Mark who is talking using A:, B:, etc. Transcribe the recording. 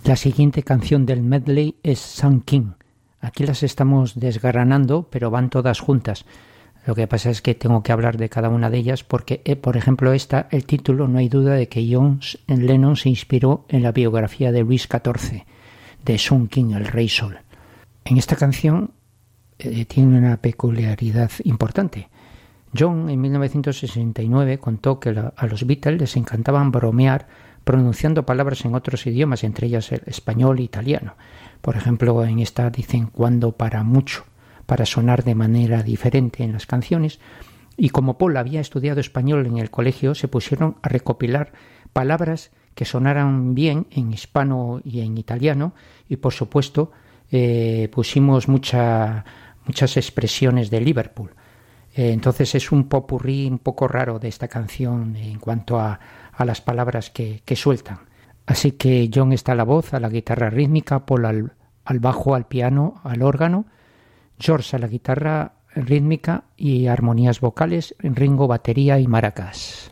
A: La siguiente canción del medley es Sun King. Aquí las estamos desgranando, pero van todas juntas. Lo que pasa es que tengo que hablar de cada una de ellas porque, por ejemplo, el título, no hay duda de que John Lennon se inspiró en la biografía de Luis XIV, de Sun King, el Rey Sol. En esta canción tiene una peculiaridad importante. John, en 1969, contó que a los Beatles les encantaban bromear pronunciando palabras en otros idiomas, entre ellas el español e italiano. Por ejemplo, en esta dicen cuando para mucho, para sonar de manera diferente en las canciones, y como Paul había estudiado español en el colegio, se pusieron a recopilar palabras que sonaran bien en hispano y en italiano, y por supuesto pusimos muchas expresiones de Liverpool. Entonces es un popurrí un poco raro de esta canción en cuanto a las palabras que sueltan. Así que John está a la voz, a la guitarra rítmica, Paul al bajo, al piano, al órgano, George a la guitarra rítmica y armonías vocales, Ringo batería y maracas.